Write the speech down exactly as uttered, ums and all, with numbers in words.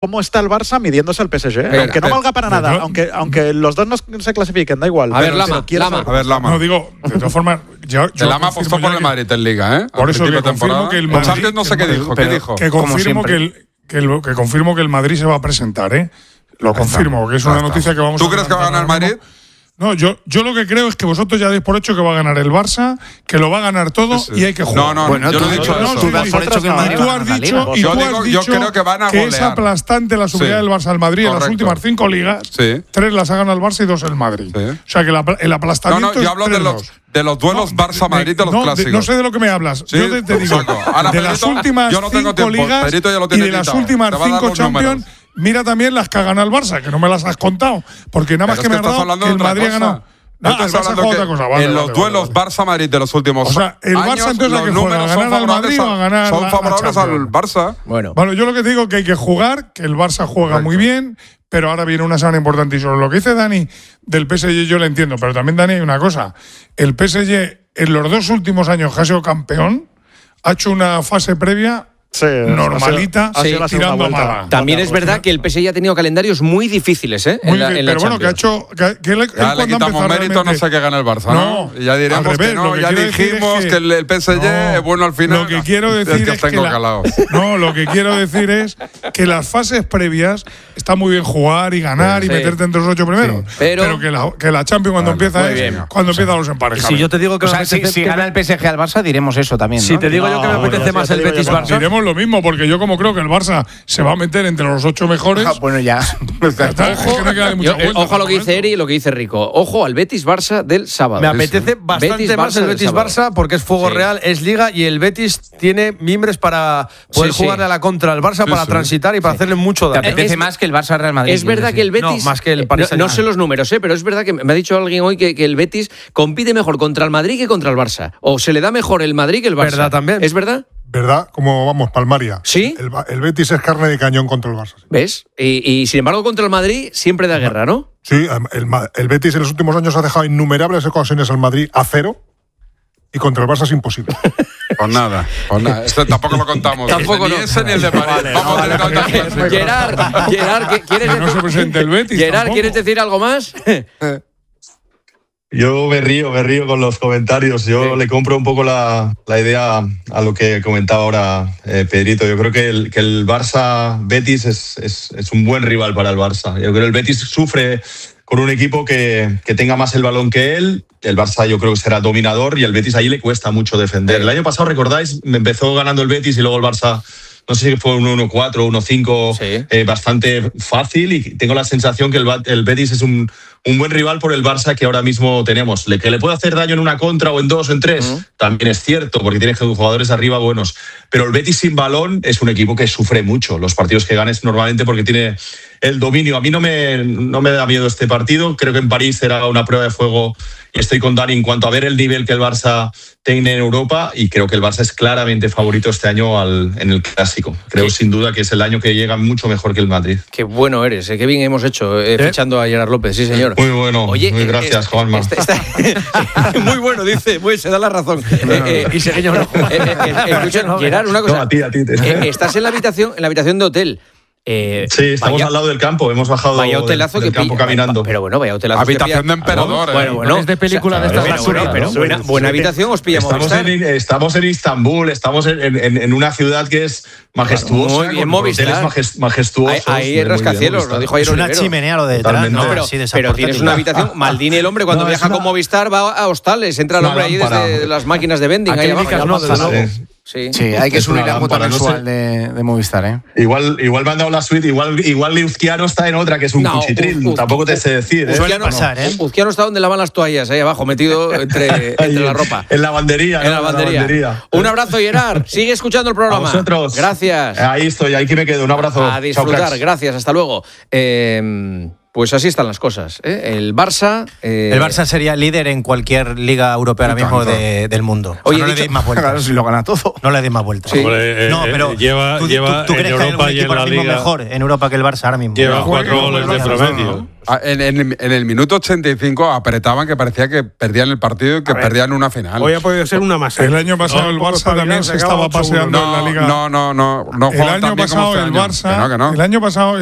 cómo está el Barça midiéndose al P S G. Pero, aunque no valga para nada, no, aunque, aunque los dos no se clasifiquen, da igual. A ver, Lama, Lama. A ver, Lama. No, digo, de todas formas... Yo, yo el Lama apostó por el Madrid en Liga, ¿eh? Por eso que confirmo que el Madrid... El Champions no sé qué dijo, ¿qué dijo? Que confirmo que el, que, el, que confirmo que el Madrid se va a presentar, ¿eh? Lo confirmo, que es una noticia que vamos a... ¿Tú crees que va a ganar el Madrid? No, yo, yo lo que creo es que vosotros ya dais por hecho que va a ganar el Barça, que lo va a ganar todo sí. y hay que jugar. No, no, bueno, yo no he dicho eso. Tú das por hecho que el Madrid tú has dicho, y yo tú digo, has dicho yo creo que van a que golear. es aplastante la subida sí. del Barça al Madrid Correcto. En las últimas cinco ligas. Sí. Tres las ha ganado el Barça y dos el Madrid. Sí. O sea que la, el aplastamiento no, no, yo hablo es de los, de los duelos no, Barça-Madrid de los no, clásicos. De, no sé de lo que me hablas. Sí, yo te, te digo, Ahora, de Pedrito, las últimas yo no tengo cinco tiempo. ligas Pedrito ya lo y tiene de las quitado. últimas cinco Champions, mira también las que ha ganado el Barça, que no me las has contado. Porque nada más que me has dado que el Madrid ha ganado. No, el Barça juega otra cosa. Vale, en los vale, duelos vale. Barça-Madrid de los últimos años, o sea, el Barça años, entonces los que números juega, son favorables, al, Madrid, son favorables al Barça. Bueno. bueno, yo lo que te digo es que hay que jugar, que el Barça juega Correcto. Muy bien, pero ahora viene una semana importante. Y sobre lo que dice Dani del P S G yo lo entiendo, pero también Dani hay una cosa. El P S G en los dos últimos años que ha sido campeón, ha hecho una fase previa Sí, normalita, ha sido, ha sido sí, tirando mala. También es verdad que el P S G ha tenido calendarios muy difíciles, ¿eh? Muy en la, difícil, en la pero bueno, que ha hecho. Que, que él, ya él le quitamos mérito, no sé qué gana el Barça, ¿no? ¿no? Ya diremos revés, que no, que ya dijimos es que, que el, el P S G no, es bueno al final. Lo que quiero decir es que, es que la, no, lo que quiero decir es que las fases previas está muy bien jugar y ganar sí, y meterte entre los ocho primeros, sí, pero, pero que, la, que la Champions cuando bueno, empieza es cuando empiezan los emparejamientos. Si yo te digo que o sea, si, si gana el P S G al Barça diremos eso también. Si te digo yo que me apetece más el Betis Barça, diremos lo mismo porque yo como creo que el Barça se va a meter entre los ocho mejores. Ah, bueno, ya. Ojo, yo, eh, ojo a lo que dice Eri y lo que dice Rico. Ojo al Betis Barça del sábado. Me apetece bastante Betis más el Betis Barça porque es fuego sí. real, es liga y el Betis tiene mimbres para poder sí, jugarle sí. a la contra al Barça, sí, para sí. transitar y para sí. hacerle mucho daño. Te apetece es, más que el Barça Real Madrid. Es verdad que el Betis. No, más que el Paris no, no sé los números, ¿eh? Pero es verdad que me ha dicho alguien hoy que, que el Betis compite mejor contra el Madrid que contra el Barça. O se le da mejor el Madrid que el Barça. ¿Verdad también? ¿Es verdad? ¿Verdad? Como vamos, palmaria. ¿Sí? El, el Betis es carne de cañón contra el Barça. ¿Sí? ¿Ves? Y, y sin embargo contra el Madrid siempre da guerra, ¿no? Sí, el, el Betis en los últimos años ha dejado innumerables ocasiones al Madrid a cero y contra el Barça es imposible. Pues nada, pues nada. Esto tampoco lo contamos. Tampoco ni no. ese ni el de Madrid. Vale, Vamos vale, a tener otra Gerard, Gerard, ¿quieres no se presente el Betis? Gerard, ¿quieres decir algo más? Yo me río, me río con los comentarios. Yo sí. le compro un poco la, la idea a lo que comentaba ahora eh, Pedrito. Yo creo que el, que el Barça-Betis es, es, es un buen rival para el Barça. Yo creo que el Betis sufre con un equipo que, que tenga más el balón que él. El Barça yo creo que será dominador y el Betis ahí le cuesta mucho defender. El año pasado, ¿recordáis? Me empezó ganando el Betis y luego el Barça... No sé si fue un uno cuatro, uno cinco, sí. eh, bastante fácil y tengo la sensación que el, el Betis es un, un buen rival por el Barça que ahora mismo tenemos. Le, que le puede hacer daño en una contra o en dos o en tres, uh-huh. también es cierto, porque tiene jugadores arriba buenos. Pero el Betis sin balón es un equipo que sufre mucho los partidos que ganes normalmente porque tiene el dominio. A mí no me, no me da miedo este partido, creo que en París será una prueba de fuego y estoy con Dani en cuanto a ver el nivel que el Barça tiene en Europa y creo que el Barça es claramente favorito este año al, en el Clásico. Creo sí. sin duda que es el año que llega mucho mejor que el Madrid. Qué bueno eres, ¿eh? Qué bien hemos hecho eh, ¿Eh? fichando a Gerard López, sí señor. Muy bueno, Oye, muy gracias, este, Juanma. Este, este, muy bueno, dice, muy, se da la razón. No, no, eh, no. Y seguimos. Eh, eh, eh, escucha, Gerard, una cosa. No, a ti, a ti. Te... Eh, estás en la habitación, en la habitación de hotel. Eh, sí, estamos vaya, al lado del campo, hemos bajado vaya hotelazo del, del que campo pilla, caminando. Pero bueno, vaya hotelazo. Habitación de emperador. Ah, bueno, bueno, es de película o sea, de estas. Bueno, bueno, pero buena, buena habitación os pillamos. Estamos en, estamos en Istambul, estamos en, en, en una ciudad que es majestuosa. Muy bien, Movistar. majestuosos. Ahí hay rascacielos, lo dijo ayer. Es una chimenea lo de detrás. No, pero, sí, pero tienes una habitación. Maldini, el hombre, cuando no, viaja una... con Movistar, va a hostales, entra el hombre ahí desde las máquinas de vending. Ahí abajo. Sí, sí, hay que subir la cuota mensual no de, de Movistar, ¿eh? Igual, igual me han dado la suite, igual, igual Uzquiano está en otra, que es un no, cuchitril. Uh, uh, Tampoco te sé decir. ¿eh? Uzquiano, pasar, ¿eh? Uzquiano está donde lavan las toallas, ahí abajo, metido entre, entre la ropa. En la lavandería. En la lavandería. La lavandería. Un abrazo, Gerard. Sigue escuchando el programa. A vosotros. Gracias. Ahí estoy, ahí que me quedo. Un abrazo. A disfrutar. Chao, gracias. Hasta luego. Eh, Pues así están las cosas. ¿eh? El Barça. Eh... El Barça sería líder en cualquier liga europea ahora mismo de, del mundo. O sea, Oye, no le deis más vueltas. Claro, si lo gana todo. No le deis más vueltas. Sí. Hombre, eh, no, pero lleva, ¿tú, lleva tú, tú crees en que Europa hay un equipo y en la ahora mismo Liga mejor en Europa que el Barça ahora mismo? Lleva no, cuatro no, goles no, no, de promedio. No, no. En, en, en el minuto ochenta y cinco apretaban que parecía que perdían el partido y que perdían una final. Hoy ha podido ser una masacre. El año pasado el Barça también se estaba paseando en la Liga. No, no, no. no el año pasado el Barça. El año pasado